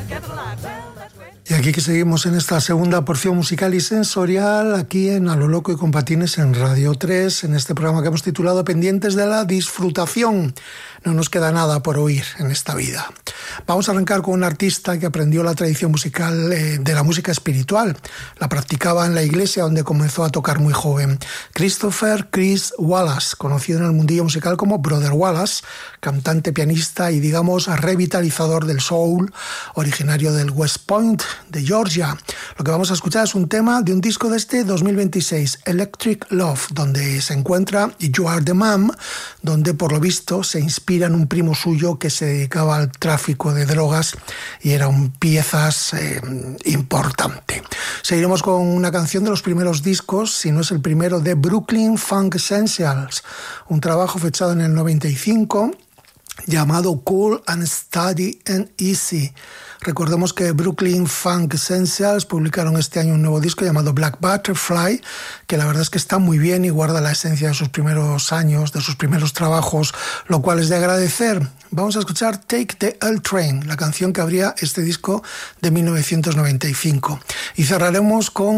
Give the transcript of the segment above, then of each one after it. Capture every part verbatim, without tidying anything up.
Y aquí que seguimos en esta segunda porción musical y sensorial, aquí en A lo Loco y con Patines en Radio tres, en este programa que hemos titulado Pendientes de la Disfrutación. No nos queda nada por oír en esta vida. Vamos a arrancar con un artista que aprendió la tradición musical eh, de la música espiritual. La practicaba en la iglesia donde comenzó a tocar muy joven. Christopher Chris Wallace, conocido en el mundillo musical como Brother Wallace, cantante, pianista y, digamos, revitalizador del soul, originario del West Point de Georgia. Lo que vamos a escuchar es un tema de un disco de este dos mil veintiséis, Electric Love, donde se encuentra You Are the Man, donde por lo visto se inspira en un primo suyo que se dedicaba al tráfico de drogas y era un piezas eh, importante. Seguiremos con una canción de los primeros discos, si no es el primero, de Brooklyn Funk Essentials, un trabajo fechado en el noventa y cinco llamado Cool and Steady and Easy. Recordemos que Brooklyn Funk Essentials publicaron este año un nuevo disco llamado Black Butterfly, que la verdad es que está muy bien y guarda la esencia de sus primeros años, de sus primeros trabajos, lo cual es de agradecer. Vamos a escuchar Take the L Train, la canción que abría este disco de mil novecientos noventa y cinco. Y cerraremos con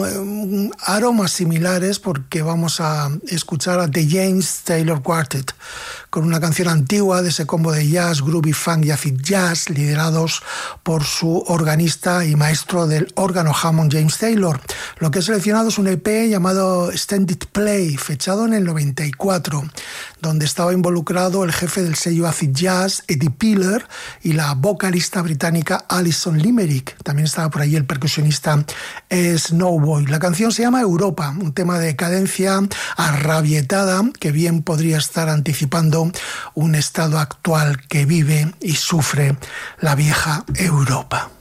um, aromas similares porque vamos a escuchar a The James Taylor Quartet, con una canción antigua de ese combo de jazz, groovy funk y acid jazz, liderados por su organista y maestro del órgano Hammond, James Taylor. Lo que he seleccionado es un E P llamado Extended Play, fechado en el noventa y cuatro, donde estaba involucrado el jefe del sello acid jazz, Eddie Piller, y la vocalista británica Alison Limerick. También estaba por ahí el percusionista Snowboy. La canción se llama Europa, un tema de cadencia arrabietada que bien podría estar anticipando un estado actual que vive y sufre la vieja Europa.